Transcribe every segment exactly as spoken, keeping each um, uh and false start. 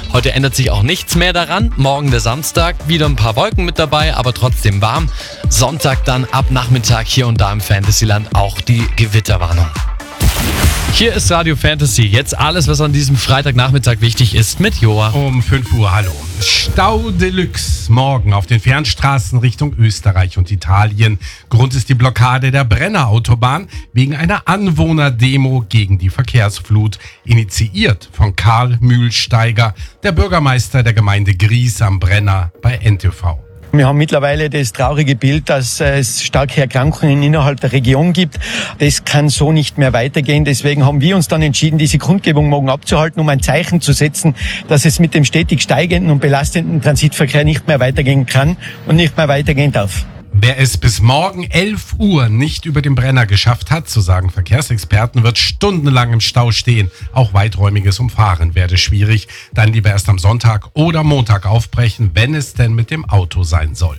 Heute ändert sich auch nichts mehr daran. Morgen der Samstag, wieder ein paar Wolken mit dabei, aber trotzdem warm. Sonntag dann ab Nachmittag hier und da im Fantasyland auch die Gewitterwarnung. Hier ist Radio Fantasy. Jetzt alles, was an diesem Freitagnachmittag wichtig ist, mit Joa. Um fünf Uhr, hallo. Stau Deluxe morgen auf den Fernstraßen Richtung Österreich und Italien. Grund ist die Blockade der Brenner Autobahn wegen einer Anwohnerdemo gegen die Verkehrsflut. Initiiert von Karl Mühlsteiger, der Bürgermeister der Gemeinde Gries am Brenner bei N T V. Wir haben mittlerweile das traurige Bild, dass es starke Erkrankungen innerhalb der Region gibt. Das kann so nicht mehr weitergehen. Deswegen haben wir uns dann entschieden, diese Kundgebung morgen abzuhalten, um ein Zeichen zu setzen, dass es mit dem stetig steigenden und belastenden Transitverkehr nicht mehr weitergehen kann und nicht mehr weitergehen darf. Wer es bis morgen elf Uhr nicht über den Brenner geschafft hat, so sagen Verkehrsexperten, wird stundenlang im Stau stehen. Auch weiträumiges Umfahren werde schwierig. Dann lieber erst am Sonntag oder Montag aufbrechen, wenn es denn mit dem Auto sein soll.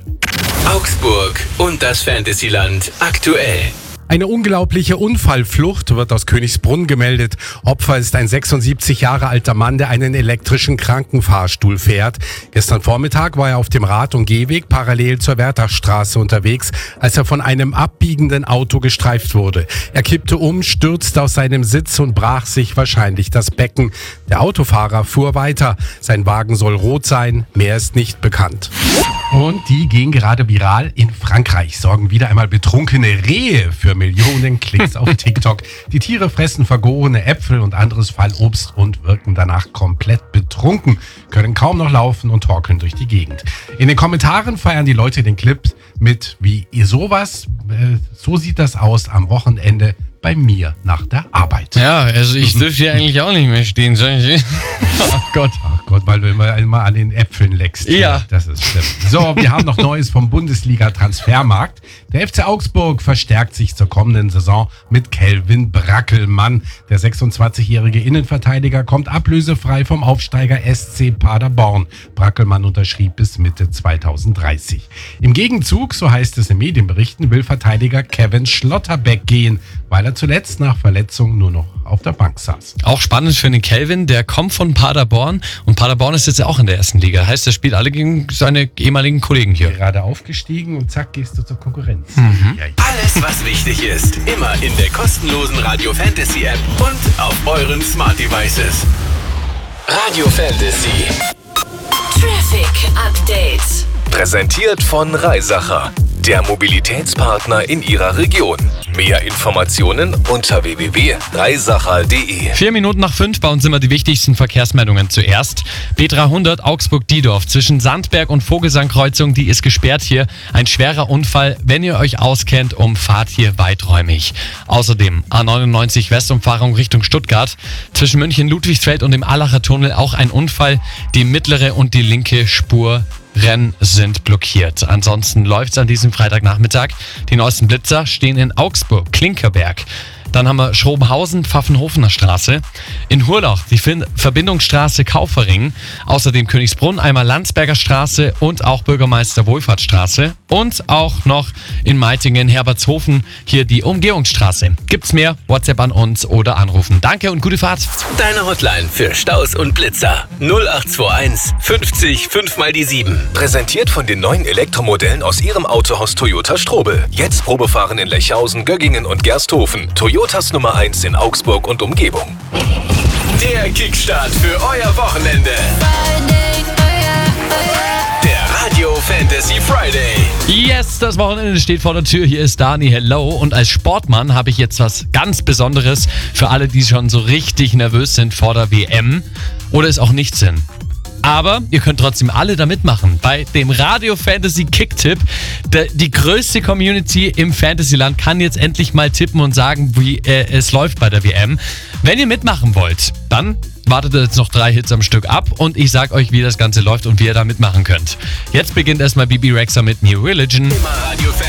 Augsburg und das Fantasyland aktuell. Eine unglaubliche Unfallflucht wird aus Königsbrunn gemeldet. Opfer ist ein sechsundsiebzig Jahre alter Mann, der einen elektrischen Krankenfahrstuhl fährt. Gestern Vormittag war er auf dem Rad- und Gehweg parallel zur Wertachstraße unterwegs, als er von einem abbiegenden Auto gestreift wurde. Er kippte um, stürzte aus seinem Sitz und brach sich wahrscheinlich das Becken. Der Autofahrer fuhr weiter. Sein Wagen soll rot sein, mehr ist nicht bekannt. Und die gehen gerade viral. In Frankreich sorgen wieder einmal betrunkene Rehe für Millionen Klicks auf TikTok. Die Tiere fressen vergorene Äpfel und anderes Fallobst und wirken danach komplett betrunken, können kaum noch laufen und torkeln durch die Gegend. In den Kommentaren feiern die Leute den Clip mit wie sowas, äh, so sieht das aus am Wochenende bei mir nach der Arbeit. Ja, also ich dürfte hier eigentlich auch nicht mehr stehen, soll ich? Ach Gott. Ach Gott, weil du immer, immer an den Äpfeln leckst. Ja. Das ist schlimm. So, wir haben noch Neues vom Bundesliga-Transfermarkt. Der F C Augsburg verstärkt sich zur kommenden Saison mit Kelvin Brackelmann. Der sechsundzwanzigjährige Innenverteidiger kommt ablösefrei vom Aufsteiger S C Paderborn. Brackelmann unterschrieb bis Mitte zweitausenddreißig. Im Gegenzug, so heißt es in Medienberichten, will Verteidiger Kevin Schlotterbeck gehen, weil er zuletzt nach Verletzung nur noch auf der Bank saß. Auch spannend für den Kelvin, der kommt von Paderborn und Paderborn ist jetzt auch in der ersten Liga. Heißt, er spielt alle gegen seine ehemaligen Kollegen hier. Gerade aufgestiegen und zack, gehst du zur Konkurrenz. Mhm. Ja, ja. Alles, was wichtig ist, immer in der kostenlosen Radio Fantasy App und auf euren Smart Devices. Radio Fantasy. Traffic Update. Präsentiert von Reisacher, der Mobilitätspartner in Ihrer Region. Mehr Informationen unter w w w punkt reisacher punkt d e. Vier Minuten nach fünf, bei uns immer die wichtigsten Verkehrsmeldungen zuerst. B dreihundert Augsburg-Diedorf zwischen Sandberg und Vogelsang-Kreuzung, die ist gesperrt hier. Ein schwerer Unfall. Wenn ihr euch auskennt, umfahrt hier weiträumig. Außerdem A neunundneunzig Westumfahrung Richtung Stuttgart. Zwischen München-Ludwigsfeld und dem Allacher Tunnel auch ein Unfall. Die mittlere und die linke Spur Rennen sind blockiert. Ansonsten läuft's an diesem Freitagnachmittag. Die neuesten Blitzer stehen in Augsburg, Klinkerberg. Dann haben wir Schrobenhausen, Pfaffenhofener Straße. In Hurlach die Verbindungsstraße Kaufering. Außerdem Königsbrunn, einmal Landsberger Straße und auch Bürgermeister Wohlfahrtsstraße. Und auch noch in Meitingen, Herbertshofen, hier die Umgehungsstraße. Gibt's mehr? WhatsApp an uns oder anrufen. Danke und gute Fahrt. Deine Hotline für Staus und Blitzer. null acht zwei eins fünfzig fünf mal die sieben. Präsentiert von den neuen Elektromodellen aus Ihrem Autohaus Toyota Strobel. Jetzt Probefahren in Lechhausen, Göggingen und Gersthofen. Toyotas Nummer eins in Augsburg und Umgebung. Der Kickstart für euer Wochenende. Der Radio Fantasy Friday. Yes, das Wochenende steht vor der Tür. Hier ist Dani, hello. Und als Sportmann habe ich jetzt was ganz Besonderes für alle, die schon so richtig nervös sind vor der W M oder es auch nicht sind. Aber ihr könnt trotzdem alle da mitmachen. Bei dem Radio Fantasy Kicktipp. Die größte Community im Fantasyland kann jetzt endlich mal tippen und sagen, wie äh, es läuft bei der W M. Wenn ihr mitmachen wollt, dann wartet jetzt noch drei Hits am Stück ab und ich sag euch, wie das Ganze läuft und wie ihr da mitmachen könnt. Jetzt beginnt erstmal Bibi Rexha mit New Religion. Immer Radio Fantasy.